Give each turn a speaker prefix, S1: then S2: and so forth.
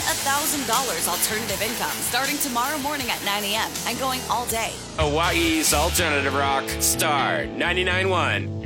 S1: $1,000 alternative income starting tomorrow morning at 9 a.m. and going all day.
S2: Hawaii's alternative rock, Star 99.1.